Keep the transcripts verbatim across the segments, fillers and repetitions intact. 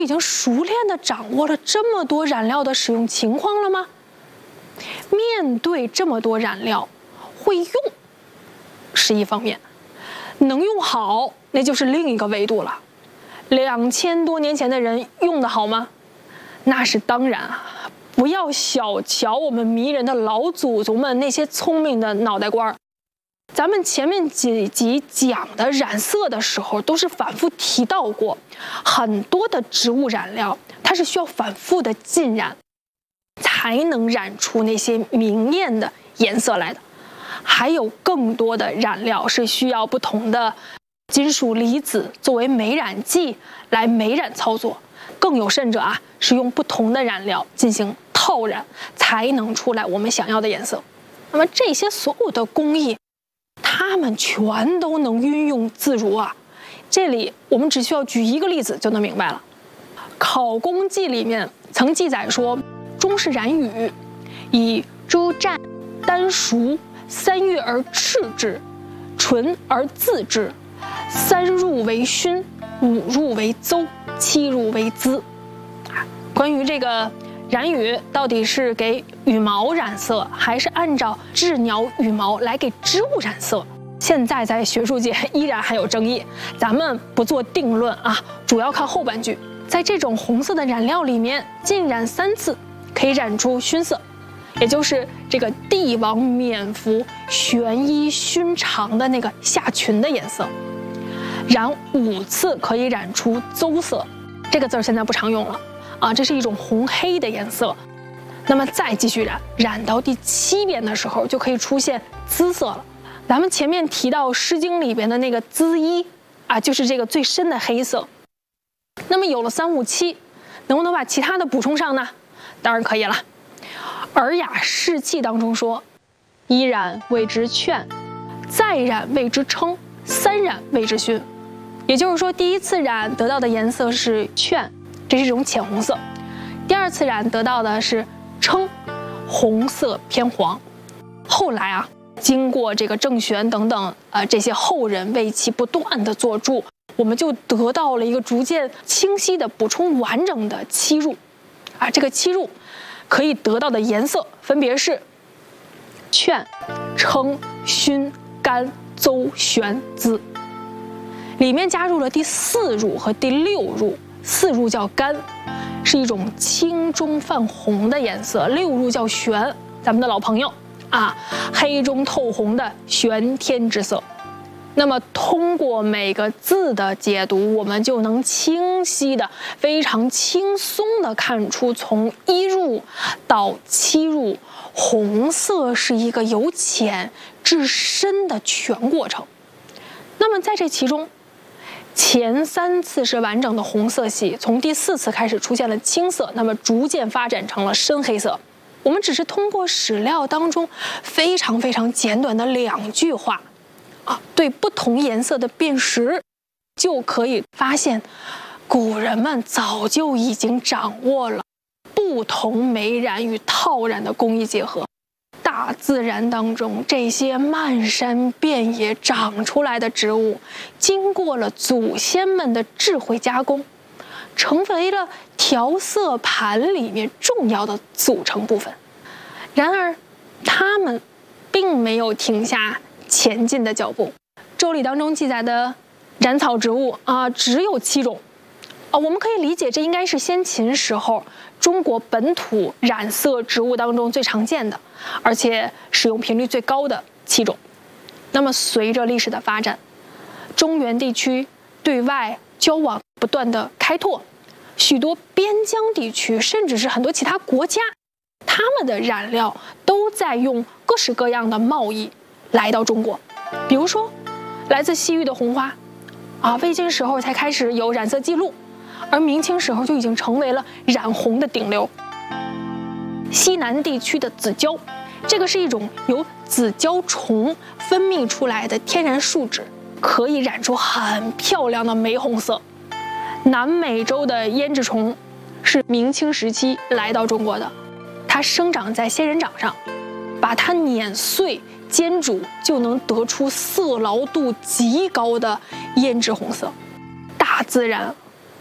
已经熟练地掌握了这么多染料的使用情况了吗？面对这么多染料，会用是一方面，能用好那就是另一个维度了。两千多年前的人用得好吗？那是当然啊！不要小瞧我们迷人的老祖宗们那些聪明的脑袋瓜。咱们前面几集讲的染色的时候，都是反复提到过，很多的植物染料它是需要反复的浸染，才能染出那些明艳的颜色来的。还有更多的染料是需要不同的金属离子作为美染剂来美染操作，更有甚者啊，是用不同的染料进行套染，才能出来我们想要的颜色。那么这些所有的工艺，它们全都能运用自如啊！这里我们只需要举一个例子就能明白了。考工记里面曾记载说，中式染语以朱湛、丹熟三月而赤之，纯而自之，三入为熏，五入为邹，七入为滋。关于这个染羽到底是给羽毛染色，还是按照鸷鸟羽毛来给织物染色，现在在学术界依然还有争议，咱们不做定论啊，主要看后半句。在这种红色的染料里面，浸染三次可以染出熏色，也就是这个帝王冕服玄衣熏长的那个下裙的颜色。染五次可以染出邹色，这个字儿现在不常用了啊，这是一种红黑的颜色。那么再继续染，染到第七遍的时候，就可以出现姿色了。咱们前面提到《诗经》里边的那个姿衣啊，就是这个最深的黑色。那么有了三五七，能不能把其他的补充上呢？当然可以了。《尔雅释器》当中说，一染谓之劝，再染谓之称，三染谓之熏。也就是说，第一次染得到的颜色是劝，这是一种浅红色；第二次染得到的是称，红色偏黄。后来啊，经过这个郑玄等等呃这些后人为其不断的做注，我们就得到了一个逐渐清晰的补充完整的七入啊，这个七入可以得到的颜色分别是劝、称、熏、干、邹、玄、滋。里面加入了第四入和第六入，四入叫干，是一种青中泛红的颜色；六入叫玄，咱们的老朋友啊，黑中透红的玄天之色。那么通过每个字的解读，我们就能清晰的、非常轻松的看出，从一入到七入，红色是一个由浅至深的全过程。那么在这其中，前三次是完整的红色系，从第四次开始出现了青色，那么逐渐发展成了深黑色。我们只是通过史料当中非常非常简短的两句话啊，对不同颜色的辨识，就可以发现古人们早就已经掌握了不同美染与套染的工艺结合。大自然当中这些漫山遍野长出来的植物，经过了祖先们的智慧加工，成为了调色盘里面重要的组成部分。然而它们并没有停下前进的脚步。周礼当中记载的染草植物啊，只有七种啊，我们可以理解这应该是先秦时候中国本土染色植物当中最常见的，而且使用频率最高的七种。那么随着历史的发展，中原地区对外交往不断的开拓，许多边疆地区甚至是很多其他国家，他们的染料都在用各式各样的贸易来到中国。比如说来自西域的红花啊，魏晋时候才开始有染色记录，而明清时候就已经成为了染红的顶流。西南地区的紫胶，这个是一种由紫胶虫分泌出来的天然树脂，可以染出很漂亮的玫红色。南美洲的胭脂虫是明清时期来到中国的，它生长在仙人掌上，把它碾碎煎煮就能得出色牢度极高的胭脂红色。大自然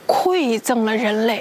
馈赠了人类。